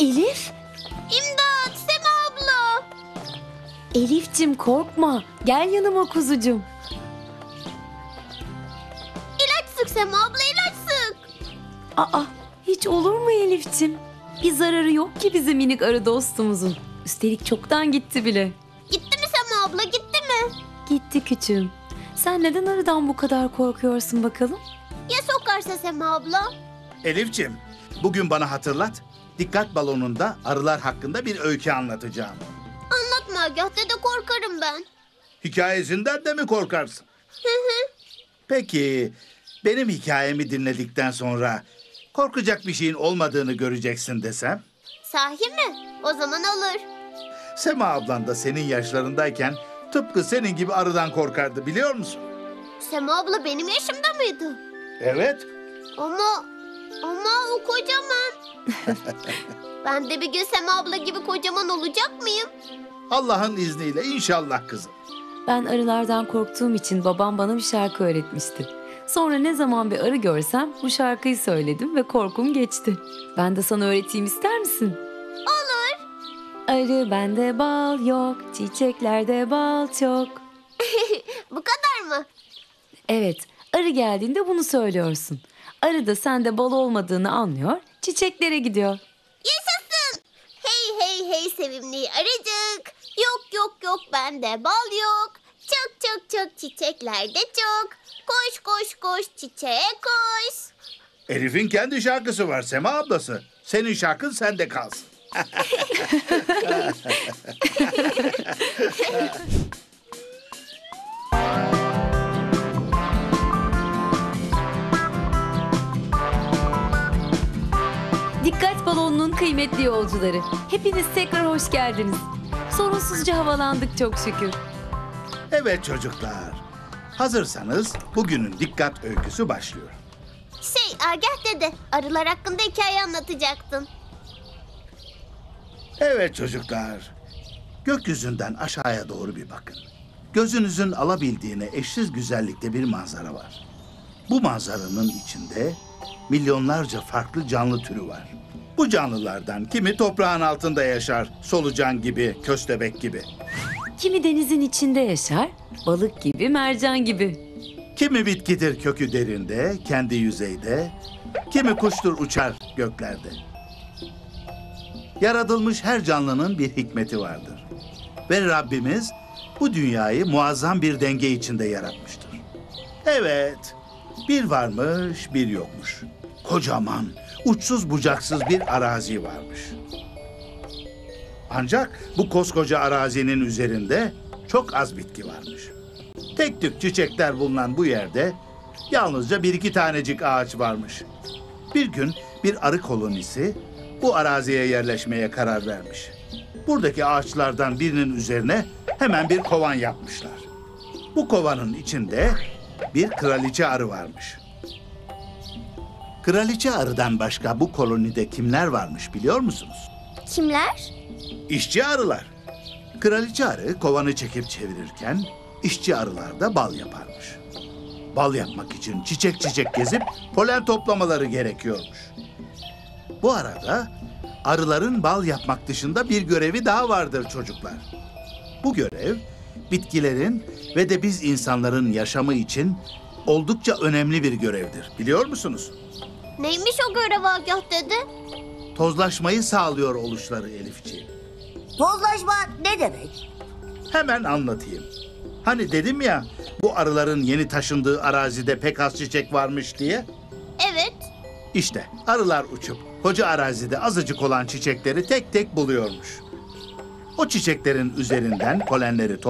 Elif? İmdat, Sema abla. Elif'cim korkma. Gel yanıma kuzucum. İlaç sık Sema abla, ilaç sık. Aa, hiç olur mu Elif'cim? Bir zararı yok ki bizim minik arı dostumuzun. Üstelik çoktan gitti bile. Gitti mi Sema abla, gitti mi? Gitti küçüğüm. Sen neden arıdan bu kadar korkuyorsun bakalım? Ya sokarsa Sema abla? Elif'ciğim, bugün bana hatırlat. Dikkat balonunda arılar hakkında bir öykü anlatacağım. Anlatma Agah dede, korkarım ben. Hikayesinden de mi korkarsın? Peki, benim hikayemi dinledikten sonra korkacak bir şeyin olmadığını göreceksin desem? Sahi mi? O zaman olur. Sema ablan da senin yaşlarındayken tıpkı senin gibi arıdan korkardı, biliyor musun? Sema abla benim yaşımda mıydı? Evet. Ama o kocaman. Ben de bir gün Sema abla gibi kocaman olacak mıyım? Allah'ın izniyle inşallah kızım. Ben arılardan korktuğum için babam bana bir şarkı öğretmişti. Sonra ne zaman bir arı görsem bu şarkıyı söyledim ve korkum geçti. Ben de sana öğreteyim, ister misin? Olur. Arı bende bal yok, çiçeklerde bal çok. Bu kadar mı? Evet, arı geldiğinde bunu söylüyorsun. Arı da sende bal olmadığını anlıyor, çiçeklere gidiyor. Yaşasın. Hey hey hey sevimli arıcık. Yok bende bal yok. Çok çiçeklerde çok. Koş koş koş çiçeğe koş. Elif'in kendi şarkısı var Sema ablası. Senin şarkın sende kalsın. Dikkat balonunun kıymetli yolcuları. Hepiniz tekrar hoş geldiniz. Sorunsuzca havalandık çok şükür. Evet çocuklar. Hazırsanız bugünün dikkat öyküsü başlıyor. Agah dede, arılar hakkında hikaye anlatacaktın. Evet çocuklar. Gökyüzünden aşağıya doğru bir bakın. Gözünüzün alabildiğine eşsiz güzellikte bir manzara var. Bu manzaranın içinde milyonlarca farklı canlı türü var. Bu canlılardan kimi toprağın altında yaşar, solucan gibi, köstebek gibi. Kimi denizin içinde yaşar, balık gibi, mercan gibi. Kimi bitkidir kökü derinde, kendi yüzeyde, kimi kuştur uçar göklerde. Yaratılmış her canlının bir hikmeti vardır. Ve Rabbimiz bu dünyayı muazzam bir denge içinde yaratmıştır. Evet, bir varmış, bir yokmuş. Kocaman, uçsuz bucaksız bir arazi varmış. Ancak bu koskoca arazinin üzerinde çok az bitki varmış. Tek tük çiçekler bulunan bu yerde yalnızca bir iki tanecik ağaç varmış. Bir gün bir arı kolonisi bu araziye yerleşmeye karar vermiş. Buradaki ağaçlardan birinin üzerine hemen bir kovan yapmışlar. Bu kovanın içinde bir kraliçe arı varmış. Kraliçe arıdan başka bu kolonide kimler varmış biliyor musunuz? Kimler? İşçi arılar. Kraliçe arı kovanı çekip çevirirken işçi arılar da bal yaparmış. Bal yapmak için çiçek çiçek gezip polen toplamaları gerekiyormuş. Bu arada arıların bal yapmak dışında bir görevi daha vardır çocuklar. Bu görev bitkilerin ve de biz insanların yaşamı için oldukça önemli bir görevdir. Biliyor musunuz? Neymiş o görev Agah dede? Tozlaşmayı sağlıyor oluşları Elifciğim. Tozlaşma ne demek? Hemen anlatayım. Hani dedim ya bu arıların yeni taşındığı arazide pek az çiçek varmış diye. Evet. İşte arılar uçup koca arazide azıcık olan çiçekleri tek tek buluyormuş. O çiçeklerin üzerinden polenleri